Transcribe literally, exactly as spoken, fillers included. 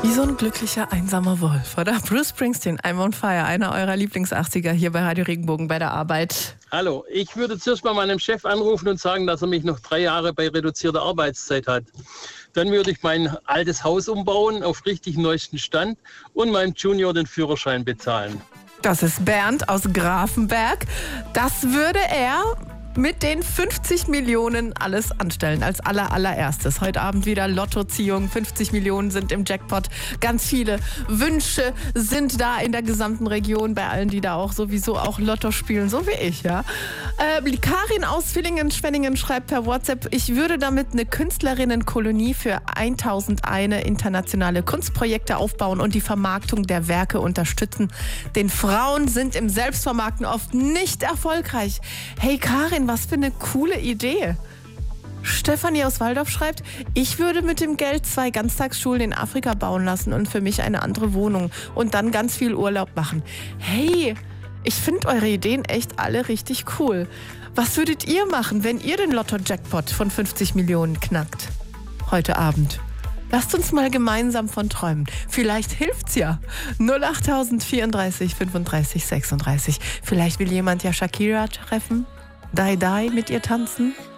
Wie so ein glücklicher, einsamer Wolf, oder? Bruce Springsteen, I'm on Fire, einer eurer Lieblingsachtziger hier bei Radio Regenbogen bei der Arbeit. Hallo, ich würde zuerst mal meinem Chef anrufen und sagen, dass er mich noch drei Jahre bei reduzierter Arbeitszeit hat. Dann würde ich mein altes Haus umbauen auf richtig neuesten Stand und meinem Junior den Führerschein bezahlen. Das ist Bernd aus Grafenberg. Das würde er mit den fünfzig Millionen alles anstellen, als aller allererstes. Heute Abend wieder Lottoziehung, fünfzig Millionen sind im Jackpot. Ganz viele Wünsche sind da in der gesamten Region, bei allen, die da auch sowieso auch Lotto spielen, so wie ich, ja. Äh, Karin aus Villingen-Schwenningen schreibt per WhatsApp, ich würde damit eine Künstlerinnenkolonie für tausendundeins internationale Kunstprojekte aufbauen und die Vermarktung der Werke unterstützen. Denn Frauen sind im Selbstvermarkten oft nicht erfolgreich. Hey Karin, was für eine coole Idee. Stefanie aus Waldorf schreibt, ich würde mit dem Geld zwei Ganztagsschulen in Afrika bauen lassen und für mich eine andere Wohnung und dann ganz viel Urlaub machen. Hey, ich finde eure Ideen echt alle richtig cool. Was würdet ihr machen, wenn ihr den Lotto-Jackpot von fünfzig Millionen knackt? Heute Abend. Lasst uns mal gemeinsam von träumen. Vielleicht hilft's ja. null acht vierunddreißig fünfunddreißig sechsunddreißig. Vielleicht will jemand ja Shakira treffen. Die Die mit ihr tanzen?